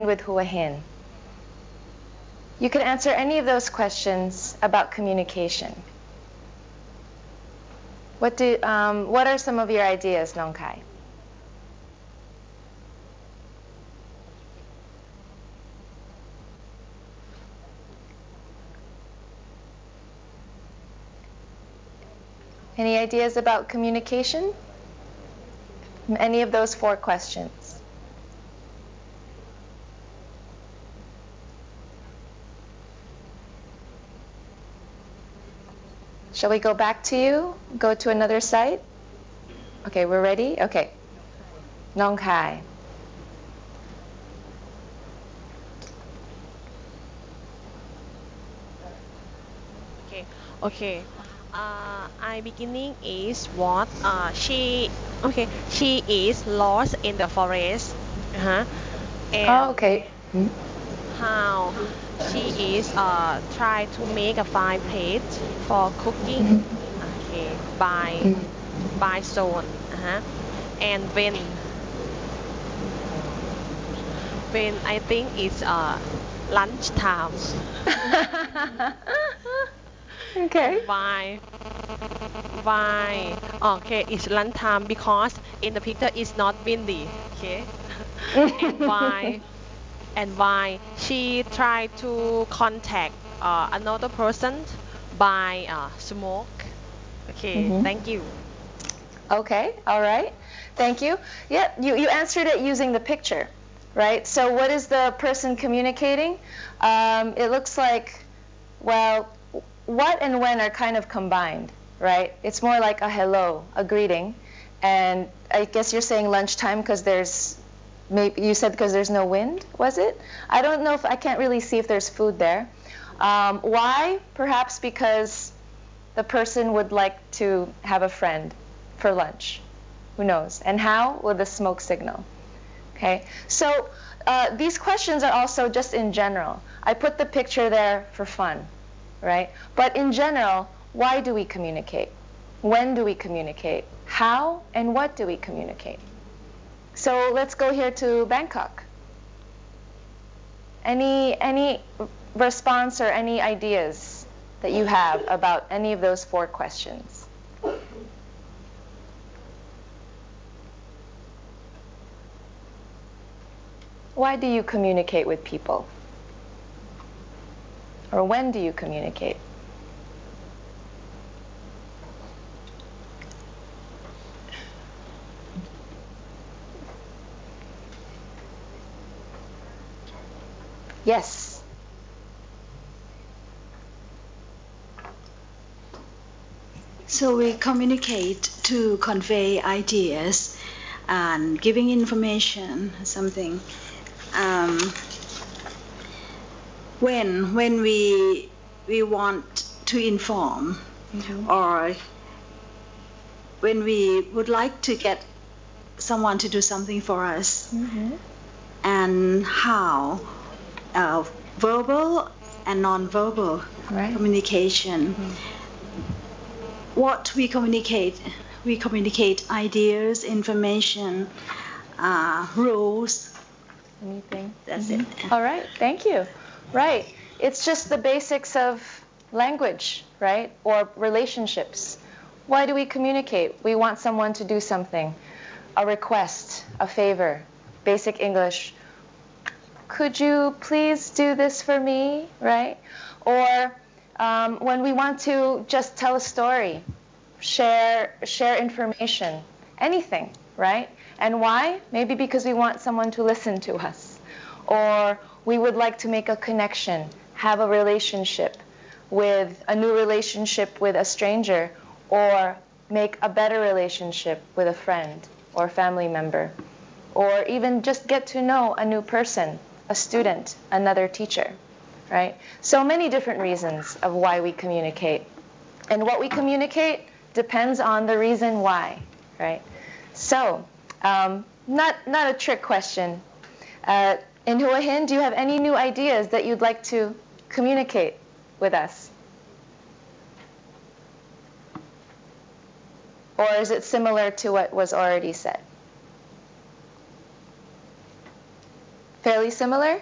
with Hua Hin? You can answer any of those questions about communication. What are some of your ideas, Nong Kai? Any ideas about communication? Any of those 4 questions? Shall we go back to you? Go to another site? Okay, we're ready? Okay. Nong Kai. Okay. I beginning is what she is lost in the forest. Uh-huh. Oh, And okay. how she is try to make a fine plate for cooking. Okay, by zone. Uh-huh. And when I think it's lunch time. Okay. Why? Okay, it's lunchtime because in the picture it's not windy. Okay, and why? And why she tried to contact another person by smoke. Okay, thank you. Okay, all right. Thank you. Yeah, you answered it using the picture, right? So what is the person communicating? It looks like, well, what and when are kind of combined, right? It's more like a hello, a greeting. And I guess you're saying lunchtime because maybe you said because there's no wind, was it? I don't know I can't really see if there's food there. Why? Perhaps because the person would like to have a friend for lunch. Who knows? And how? With a smoke signal. Okay, so these questions are also just in general. I put the picture there for fun, right? But in general, why do we communicate? When do we communicate? How and what do we communicate? So let's go here to Bangkok. Any response or any ideas that you have about any of those 4 questions? Why do you communicate with people? Or when do you communicate? Yes. So we communicate to convey ideas and giving information, something. When we want to inform, or when we would like to get someone to do something for us, and how verbal and non-verbal communication. What we communicate ideas, information, rules. Anything? That's it. All right, thank you. Right, it's just the basics of language, right? Or relationships. Why do we communicate? We want someone to do something, a request, a favor, basic English. Could you please do this for me, right? Or when we want to just tell a story, share information, anything, right? And why? Maybe because we want someone to listen to us. Or we would like to make a connection, have a relationship a new relationship with a stranger, or make a better relationship with a friend or family member, or even just get to know a new person, a student, another teacher, right? So many different reasons of why we communicate. And what we communicate depends on the reason why, right? So, not a trick question. In Hua Hin, do you have any new ideas that you'd like to communicate with us? Or is it similar to what was already said? Fairly similar?